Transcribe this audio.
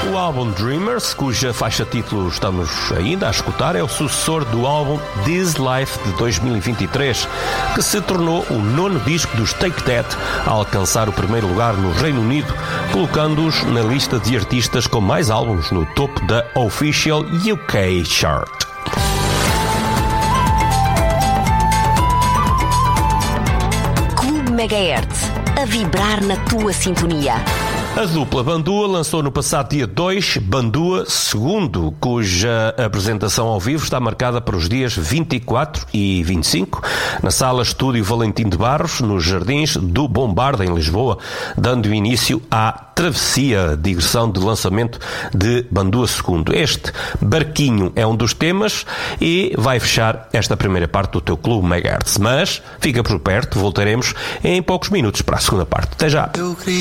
O álbum Dreamers, cuja faixa título estamos ainda a escutar, é o sucessor do álbum This Life de 2023, que se tornou o 9º disco dos Take That a alcançar o primeiro lugar no Reino Unido, colocando-os na lista de artistas com mais álbuns no topo da Official UK Chart. Clube Megahertz, a vibrar na tua sintonia. A dupla Bandua lançou no passado dia 2 Bandua II, cuja apresentação ao vivo está marcada para os dias 24 e 25, na Sala Estúdio Valentim de Barros, nos Jardins do Bombarda, em Lisboa, dando início à travessia, digressão de lançamento de Bandua II. Este barquinho é um dos temas e vai fechar esta primeira parte do teu Clube Megahertz. Mas fica por perto, voltaremos em poucos minutos para a segunda parte. Até já!